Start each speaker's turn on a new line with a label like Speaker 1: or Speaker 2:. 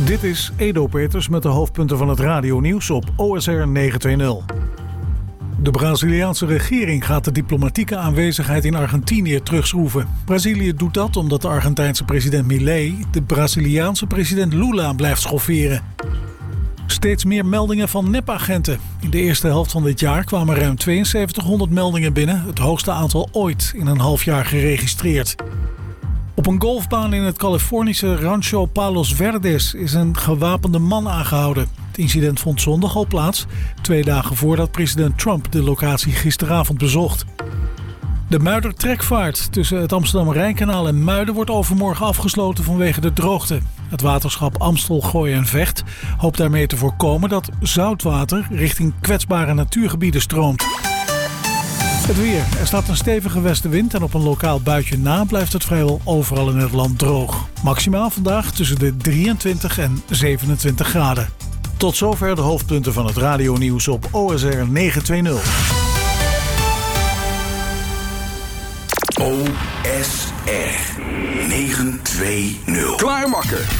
Speaker 1: Dit is Edo Peters met de hoofdpunten van het radionieuws op OSR 920. De Braziliaanse regering gaat de diplomatieke aanwezigheid in Argentinië terugschroeven. Brazilië doet dat omdat de Argentijnse president Milei de Braziliaanse president Lula blijft schofferen. Steeds meer meldingen van nepagenten. In de eerste helft van dit jaar kwamen ruim 7200 meldingen binnen, het hoogste aantal ooit in een half jaar geregistreerd. Op een golfbaan in het Californische Rancho Palos Verdes is een gewapende man aangehouden. Het incident vond zondag al plaats, 2 dagen voordat president Trump de locatie gisteravond bezocht. De Muidertrekvaart tussen het Amsterdam-Rijnkanaal en Muiden wordt overmorgen afgesloten vanwege de droogte. Het waterschap Amstel, Gooi en Vecht hoopt daarmee te voorkomen dat zoutwater richting kwetsbare natuurgebieden stroomt. Het weer. Er staat een stevige westenwind en op een lokaal buitje na blijft het vrijwel overal in het land droog. Maximaal vandaag tussen de 23 en 27 graden. Tot zover de hoofdpunten van het radionieuws op OSR 920.
Speaker 2: OSR 920. Klaarmakken.